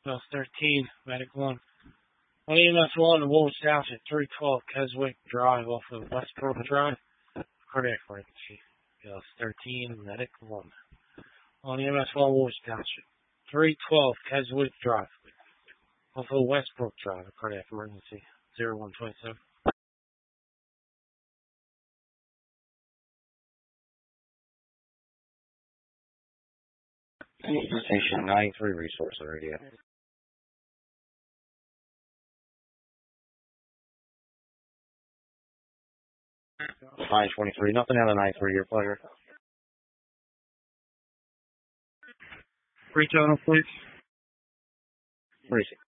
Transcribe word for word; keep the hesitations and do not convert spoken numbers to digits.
Bell thirteen, Medic one. On E M S one, the Woolwich Township, three twelve Keswick Drive off of Westbrook Drive. Cardiac emergency. Bell thirteen, Medic one. On E M S one, Woolwich Township, three twelve Keswick Drive off of Westbrook Drive. Cardiac emergency. zero one twenty-seven. Station ninety-three resource already. nine twenty-three, nothing out of ninety-three, your pleasure. Free total, please. Where is it?